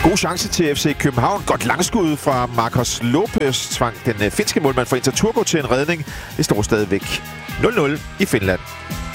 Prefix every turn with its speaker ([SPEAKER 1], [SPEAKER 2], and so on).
[SPEAKER 1] God chance til FC København. Godt langskud fra Marcos Lopez tvang den finske målmand fra Inter Turku til en redning. Det står stadigvæk 0-0 i Finland.